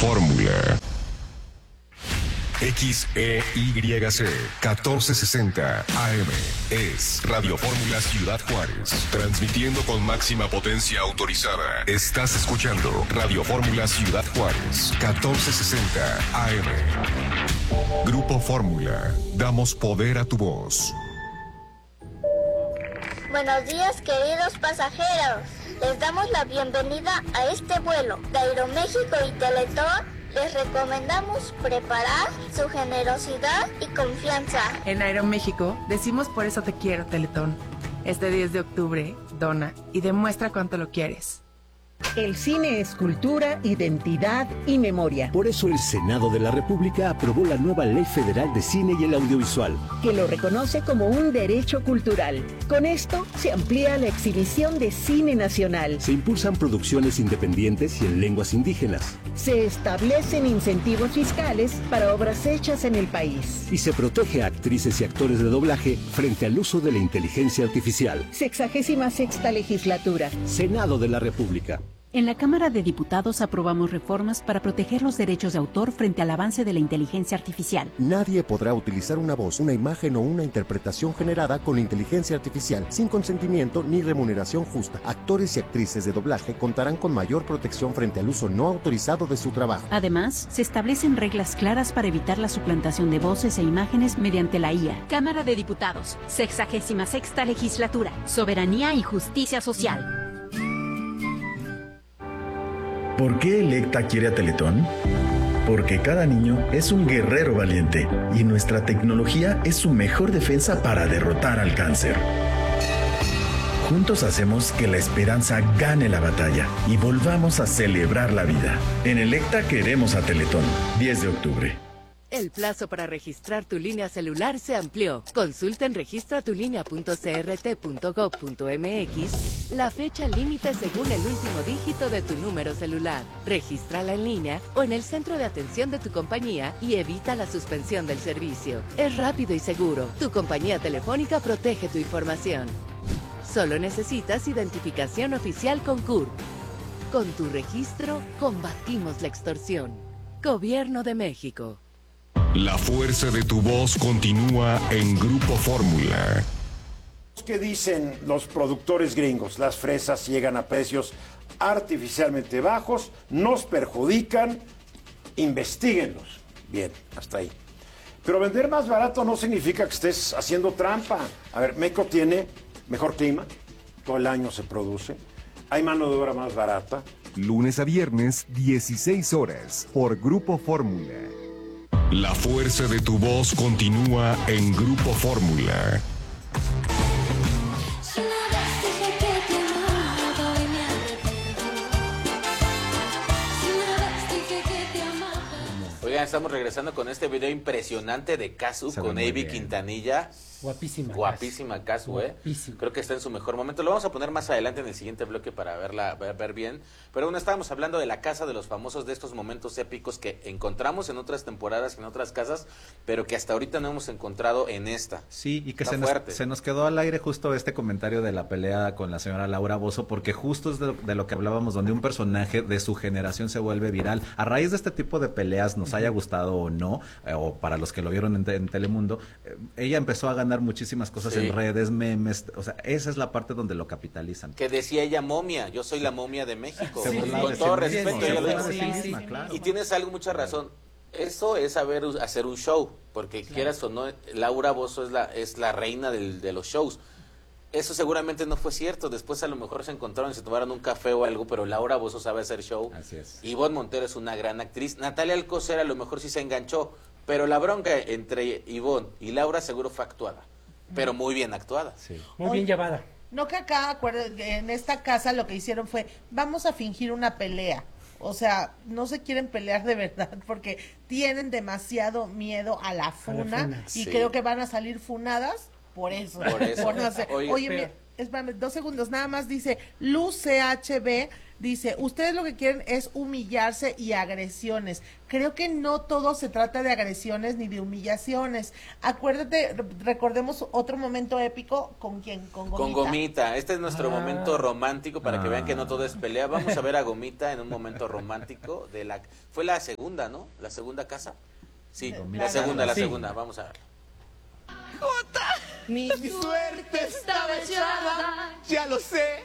Fórmula. XEYC 1460 AM es Radio Fórmula Ciudad Juárez, transmitiendo con máxima potencia autorizada. Estás escuchando Radio Fórmula Ciudad Juárez 1460 AM. Grupo Fórmula, damos poder a tu voz. Buenos días, queridos pasajeros. Les damos la bienvenida a este vuelo de Aeroméxico y Teletón. Les recomendamos preparar su generosidad y confianza. En Aeroméxico decimos por eso te quiero, Teletón. Este 10 de octubre, dona y demuestra cuánto lo quieres. El cine es cultura, identidad y memoria. Por eso el Senado de la República aprobó la nueva Ley Federal de Cine y el Audiovisual, que lo reconoce como un derecho cultural. Con esto se amplía la exhibición de cine nacional. Se impulsan producciones independientes y en lenguas indígenas. Se establecen incentivos fiscales para obras hechas en el país. Y se protege a actrices y actores de doblaje frente al uso de la inteligencia artificial. 66ª legislatura. Senado de la República. En la Cámara de Diputados aprobamos reformas para proteger los derechos de autor frente al avance de la inteligencia artificial. Nadie podrá utilizar una voz, una imagen o una interpretación generada con inteligencia artificial sin consentimiento ni remuneración justa. Actores y actrices de doblaje contarán con mayor protección frente al uso no autorizado de su trabajo. Además, se establecen reglas claras para evitar la suplantación de voces e imágenes mediante la IA. Cámara de Diputados, 66ª legislatura, soberanía y justicia social. ¿Por qué Electa quiere a Teletón? Porque cada niño es un guerrero valiente y nuestra tecnología es su mejor defensa para derrotar al cáncer. Juntos hacemos que la esperanza gane la batalla y volvamos a celebrar la vida. En Electa queremos a Teletón. 10 de octubre. El plazo para registrar tu línea celular se amplió. Consulta en registratulinea.crt.gov.mx la fecha límite según el último dígito de tu número celular. Regístrala en línea o en el centro de atención de tu compañía y evita la suspensión del servicio. Es rápido y seguro. Tu compañía telefónica protege tu información. Solo necesitas identificación oficial con CURP. Con tu registro, combatimos la extorsión. Gobierno de México. La fuerza de tu voz continúa en Grupo Fórmula. ¿Qué dicen los productores gringos? Las fresas llegan a precios artificialmente bajos, nos perjudican, investíguenlos. Bien, hasta ahí. Pero vender más barato no significa que estés haciendo trampa. A ver, México tiene mejor clima, todo el año se produce, hay mano de obra más barata. Lunes a viernes, 16 horas, por Grupo Fórmula. La fuerza de tu voz continúa en Grupo Fórmula. Oigan, estamos regresando con este video impresionante de Casu con Avi Quintanilla. Guapísima Casu, Creo que está en su mejor momento. Lo vamos a poner más adelante en el siguiente bloque para ver bien. Pero bueno, estábamos hablando de la casa de los famosos, de estos momentos épicos que encontramos en otras temporadas, en otras casas, pero que hasta ahorita no hemos encontrado en esta. Sí, y que está se nos quedó al aire justo este comentario de la pelea con la señora Laura Bozzo, porque justo es de lo que hablábamos, donde un personaje de su generación se vuelve viral. A raíz de este tipo de peleas, nos haya gustado o no, o para los que lo vieron en Telemundo, ella empezó a ganar muchísimas cosas en redes, memes, o sea, esa es la parte donde lo capitalizan. Que decía ella momia, yo soy la momia de México. Con todo respeto, claro. Y tienes mucha razón. Eso es hacer un show, porque quieras o no, Laura Bozzo es la reina de los shows. Eso seguramente no fue cierto. Después a lo mejor se encontraron y se tomaron un café o algo, pero Laura Bozzo sabe hacer show. Así es. Ivonne Montero es una gran actriz. Natalia Alcocer a lo mejor sí se enganchó, pero la bronca entre Ivonne y Laura seguro fue actuada, pero muy bien actuada. Sí. Muy bien llevada. No, que acá, en esta casa lo que hicieron fue, vamos a fingir una pelea. O sea, no se quieren pelear de verdad porque tienen demasiado miedo a la funa. Y creo que van a salir funadas por eso. Por eso. No sé. Oye, espérame, 2 segundos, nada más dice Luz CHB, dice, ustedes lo que quieren es humillarse y agresiones. Creo que no todo se trata de agresiones ni de humillaciones. Acuérdate, recordemos otro momento épico, ¿con quién? Con Gomita. Con Gomita, este es nuestro momento romántico para que vean que no todo es pelea. Vamos a ver a Gomita en un momento romántico fue la segunda, ¿no? La segunda casa. Sí, la segunda, vamos a verla. Jota, mi suerte estaba echada, ya lo sé.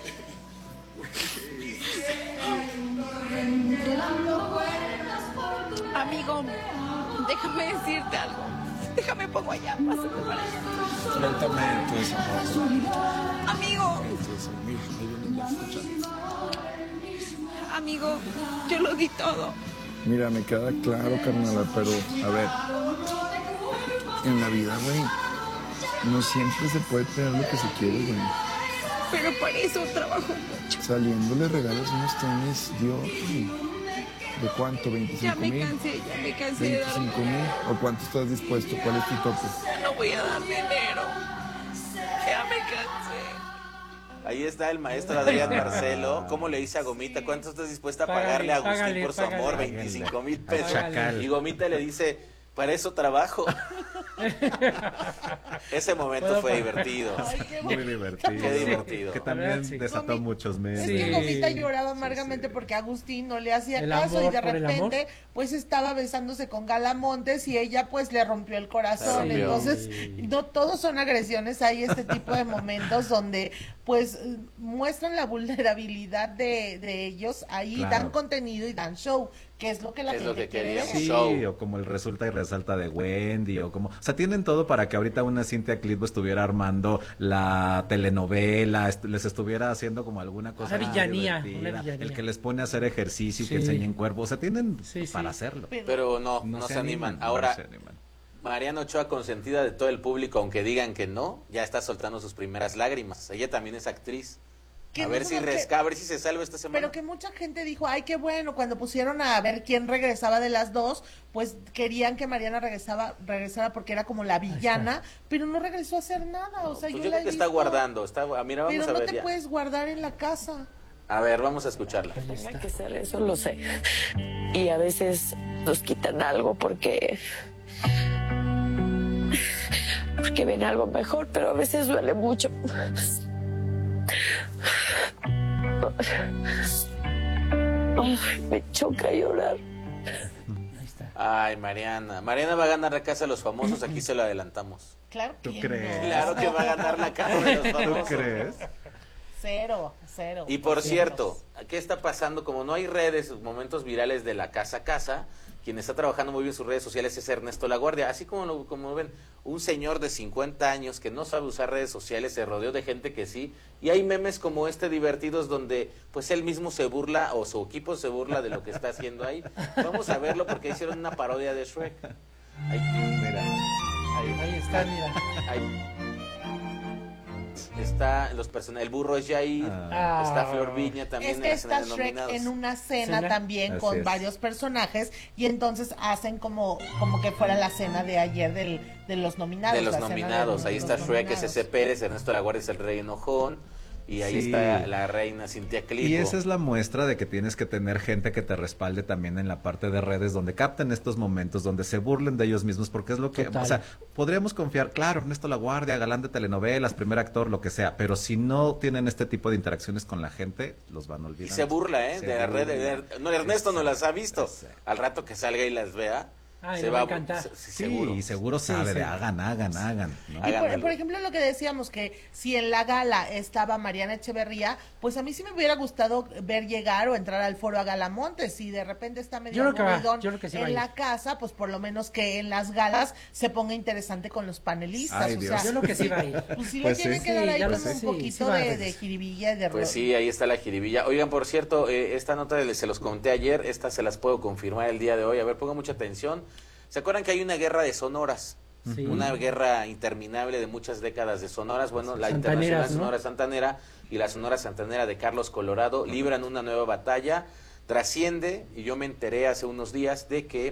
Amigo, déjame decirte algo. Déjame pongo allá, pásate para allá. Suéltame tu desamor. Amigo. Amigo, yo lo di todo. Mira, me queda claro, carnala, pero a ver, en la vida, güey, no siempre se puede tener lo que se quiere, güey. Pero para eso trabajo mucho. Saliendo le regalas unos tenis, Dios, ¿de cuánto? ¿25,000? Ya me cansé de dar. ¿25,000? ¿O cuánto estás dispuesto? ¿Cuál es tu tope? No voy a dar dinero. Ya me cansé. Ahí está el maestro Adrián Marcelo. ¿Cómo le dice a Gomita? ¿Cuánto estás dispuesta a pagarle a Agustín por su amor? 25,000 pesos. Y Gomita le dice, para eso trabajo. Ese momento fue divertido. Muy divertido. Qué divertido. Que también desató muchos memes. Es que Gomita lloraba amargamente porque Agustín no le hacía caso y de repente pues estaba besándose con Gala Montes y ella pues le rompió el corazón. Entonces no todos son agresiones, hay este tipo de momentos donde pues muestran la vulnerabilidad de ellos, ahí dan contenido y dan show, que es lo que la gente quiere ver. Sí, o como el resulta y resalta de Wendy, o como, o sea, tienen todo para que ahorita una Cintia Clitbo estuviera armando la telenovela, les estuviera haciendo como alguna cosa una villanía. El que les pone a hacer ejercicio y que enseñen cuerpo, o sea, tienen para hacerlo. Pero no se animan. Ahora, Mariana Ochoa, consentida de todo el público, aunque digan que no, ya está soltando sus primeras lágrimas. Ella también es actriz. A ver si se salva esta semana. Pero que mucha gente dijo, ay, qué bueno, cuando pusieron a ver quién regresaba de las dos, pues querían que Mariana regresara porque era como la villana, pero no regresó a hacer nada. O sea, pues yo creo que está guardando. Mira, vamos pero a ver no te puedes guardar en la casa. A ver, vamos a escucharla. Tenga que ser eso, lo sé. Y a veces nos quitan algo porque ven algo mejor, pero a veces duele mucho. Ay, me choca llorar. Ay, Mariana va a ganar la casa de los famosos, aquí se lo adelantamos. Claro que ¿Tú crees? no. Claro que va a ganar la casa de los famosos. ¿Tú crees? Cero. Y por cierto, ¿qué está pasando? Como no hay redes, momentos virales de la casa a casa, quien está trabajando muy bien sus redes sociales es Ernesto Laguardia. Así como ven, un señor de 50 años que no sabe usar redes sociales, se rodeó de gente que sí, y hay memes como este divertidos donde pues él mismo se burla o su equipo se burla de lo que está haciendo ahí. Vamos a verlo porque hicieron una parodia de Shrek. Ahí está, mira. Está el burro es Jair, está Flor Viña también. Es que está Shrek en una cena también con varios personajes y entonces hacen como que fuera la cena de ayer de los nominados. De los nominados, ahí está Shrek, es ese Pérez, Ernesto Laguardia es el rey enojón. Y ahí está la reina Cintia Clitbo. Y esa es la muestra de que tienes que tener gente que te respalde también en la parte de redes, donde capten estos momentos, donde se burlen de ellos mismos, porque es lo que, o sea, podríamos confiar, claro, Ernesto Laguardia, galán de telenovelas, primer actor, lo que sea, pero si no tienen este tipo de interacciones con la gente, los van a olvidar. Y se burla, de la red. No, Ernesto no las ha visto. Al rato que salga y las vea, se va a encantar. Seguro sabe de hagan, ¿no? Y por ejemplo, lo que decíamos, que si en la gala estaba Mariana Echeverría, pues a mí sí me hubiera gustado ver llegar o entrar al foro a Gala Montes. Si de repente está medio aburridón en la casa, pues por lo menos que en las galas se ponga interesante con los panelistas. Ay, Dios. Yo creo que sí va a ir. Pues sí le tiene que dar ahí como un poquito de jiribilla y de Pues sí, ahí está la jiribilla. Oigan, por cierto, esta nota se los conté ayer, esta se las puedo confirmar el día de hoy. A ver, pongan mucha atención. ¿Se acuerdan que hay una guerra de sonoras? Sí. Una guerra interminable de muchas décadas de sonoras. Bueno, la Internacional Sonora Santanera y la Sonora Santanera de Carlos Colorado libran una nueva batalla. Trasciende, y yo me enteré hace unos días de que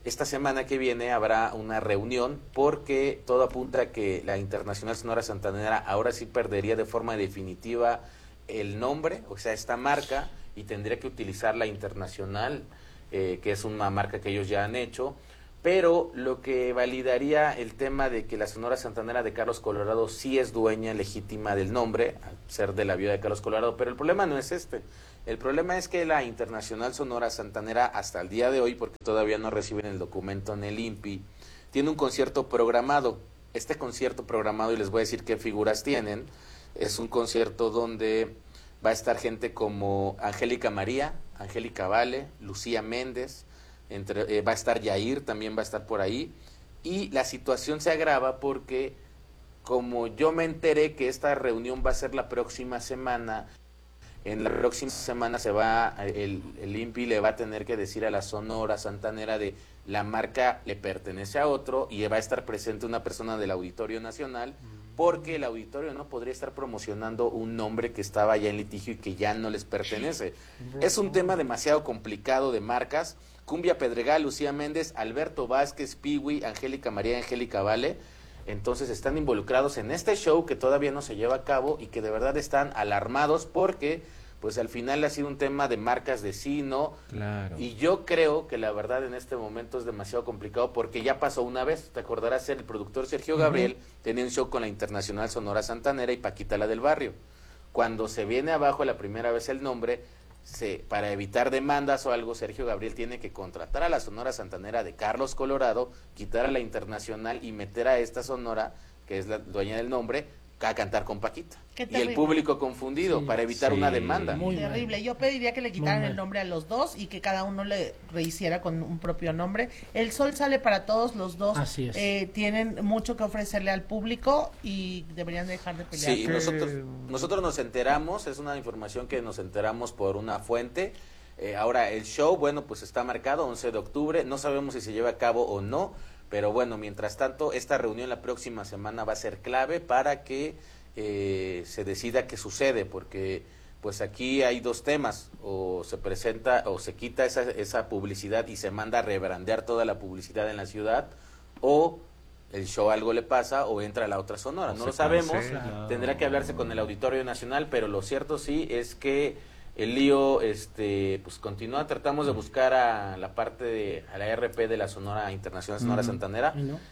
esta semana que viene habrá una reunión porque todo apunta a que la Internacional Sonora Santanera ahora sí perdería de forma definitiva el nombre, o sea, esta marca, y tendría que utilizar la Internacional, que es una marca que ellos ya han hecho, pero lo que validaría el tema de que la Sonora Santanera de Carlos Colorado sí es dueña legítima del nombre, al ser de la viuda de Carlos Colorado, pero el problema no es este. El problema es que la Internacional Sonora Santanera, hasta el día de hoy, porque todavía no reciben el documento en el INPI, tiene un concierto programado. Este concierto programado, y les voy a decir qué figuras tienen, es un concierto donde va a estar gente como Angélica María, Angélica Vale, Lucía Méndez, va a estar Yair, también va a estar por ahí, y la situación se agrava porque, como yo me enteré que esta reunión va a ser la próxima semana, en la próxima semana el INPI le va a tener que decir a la Sonora Santanera de la marca le pertenece a otro, y va a estar presente una persona del Auditorio Nacional, porque el auditorio no podría estar promocionando un nombre que estaba ya en litigio y que ya no les pertenece. Es un tema demasiado complicado de marcas. Cumbia Pedregal, Lucía Méndez, Alberto Vázquez, Piwi, Angélica María, Angélica Vale, entonces están involucrados en este show que todavía no se lleva a cabo y que de verdad están alarmados porque pues al final ha sido un tema de marcas de sí, ¿no? Claro. Y yo creo que la verdad en este momento es demasiado complicado porque ya pasó una vez, te acordarás, el productor Sergio Gabriel tenía un show con la Internacional Sonora Santanera y Paquita la del Barrio. Cuando se viene abajo la primera vez el nombre, para evitar demandas o algo, Sergio Gabriel tiene que contratar a la Sonora Santanera de Carlos Colorado, quitar a la Internacional y meter a esta Sonora, que es la dueña del nombre, a cantar con Paquita. Y el público confundido para evitar una demanda. Muy terrible. Yo pediría que le quitaran el nombre a los dos y que cada uno le rehiciera con un propio nombre. El sol sale para todos, los dos. Así es. Tienen mucho que ofrecerle al público y deberían dejar de pelear. Sí, nosotros nos enteramos, es una información que nos enteramos por una fuente. Ahora, el show, bueno, pues está marcado 11 de octubre, no sabemos si se lleva a cabo o no, pero bueno, mientras tanto, esta reunión la próxima semana va a ser clave para que se decida qué sucede, porque pues aquí hay dos temas, o se presenta o se quita esa publicidad y se manda a rebrandear toda la publicidad en la ciudad, o el show algo le pasa o entra la otra Sonora, no lo sabemos, tendrá que hablarse con el Auditorio Nacional, pero lo cierto sí es que el lío pues continúa. Tratamos de buscar a la parte a la RP de la Sonora Internacional Sonora Santanera.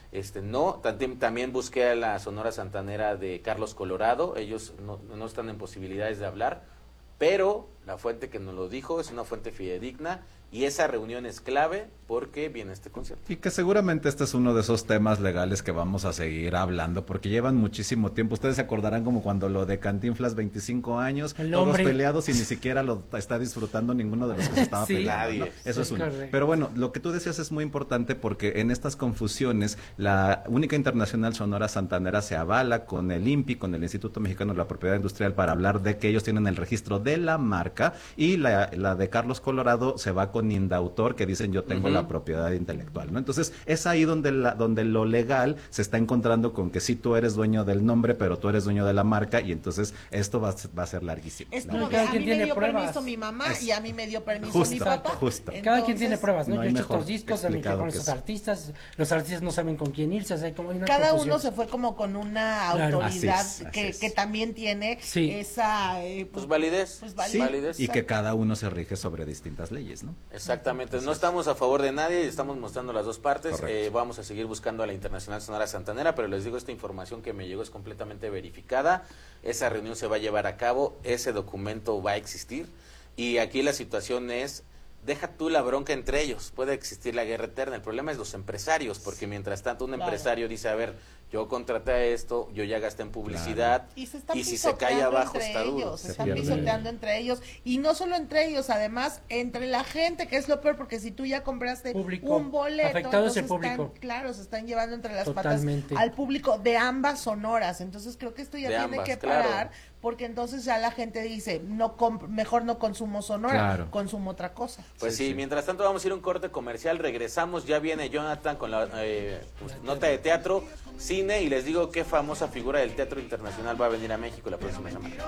No, también busqué a la Sonora Santanera de Carlos Colorado. Ellos no están en posibilidades de hablar, pero la fuente que nos lo dijo es una fuente fidedigna. Y esa reunión es clave porque viene este concierto. Y que seguramente este es uno de esos temas legales que vamos a seguir hablando porque llevan muchísimo tiempo. Ustedes se acordarán como cuando lo de Cantinflas, 25 años, todos peleados y ni siquiera lo está disfrutando ninguno de los que se estaba peleando, ¿no? Eso es uno. Pero bueno, lo que tú decías es muy importante porque en estas confusiones la única Internacional Sonora Santanera se avala con el INPI, con el Instituto Mexicano de la Propiedad Industrial, para hablar de que ellos tienen el registro de la marca, y la de Carlos Colorado se va con Indautor, que dicen yo tengo la propiedad intelectual, ¿no? Entonces es ahí donde lo legal se está encontrando con que sí tú eres dueño del nombre, pero tú eres dueño de la marca, y entonces esto va a ser larguísimo. Es como que a mí me dio permiso mi mamá y a mí me dio permiso mi papá. Justo. Cada quien tiene pruebas, ¿no? Yo he hecho estos discos con esos artistas, los artistas no saben con quién irse, o sea, como cada uno se fue como con una autoridad que también tiene esa pues validez. Validez. Y que cada uno se rige sobre distintas leyes, ¿no? Exactamente, no estamos a favor de nadie, estamos mostrando las dos partes. Vamos a seguir buscando a la Internacional Sonora Santanera, pero les digo, esta información que me llegó es completamente verificada. Esa reunión se va a llevar a cabo, ese documento va a existir, y aquí la situación es, deja tú la bronca entre ellos, puede existir la guerra eterna, el problema es los empresarios, porque mientras tanto un empresario dice, a ver, yo contraté esto, yo ya gasté en publicidad, y si se cae abajo está duro. Se están pisoteando entre ellos, y no solo entre ellos, además entre la gente, que es lo peor, porque si tú ya compraste un boleto, afectado es el público. Se están llevando entre las patas al público de ambas sonoras, entonces creo que esto ya tiene que parar, porque entonces ya la gente dice, mejor no consumo Sonora, consumo otra cosa. Pues sí, mientras tanto vamos a ir a un corte comercial, regresamos, ya viene Jonathan con la nota de teatro, cine, y les digo qué famosa figura del teatro internacional va a venir a México la próxima semana.